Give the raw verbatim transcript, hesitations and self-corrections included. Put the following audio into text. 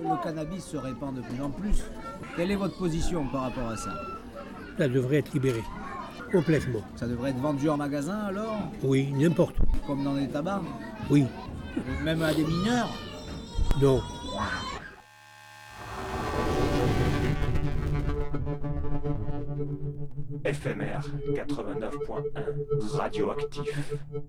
le cannabis se répand de plus en plus. Quelle est votre position par rapport à ça? Ça devrait être libéré, complètement. Ça devrait être vendu en magasin alors? Oui, n'importe où. Comme dans les tabacs? Oui. Même à des mineurs? Non. F M R quatre-vingt-neuf point un, radioactif.